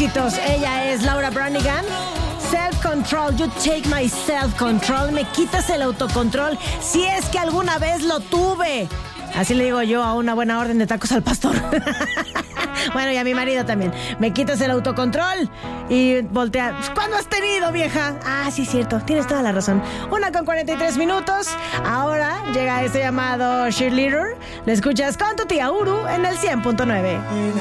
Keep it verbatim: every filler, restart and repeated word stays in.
éxitos. Ella es Laura Branigan. Self-control, you take my self-control. Me quitas el autocontrol si es que alguna vez lo tuve. Así le digo yo a una buena orden de tacos al pastor. Bueno, y a mi marido también. Me quitas el autocontrol y voltea. ¿Cuándo has tenido, vieja? Ah, sí, es cierto. Tienes toda la razón. Una con cuarenta y tres minutos. Ahora llega este llamado Cheerleader. Le escuchas con tu tía Uru en el cien punto nueve.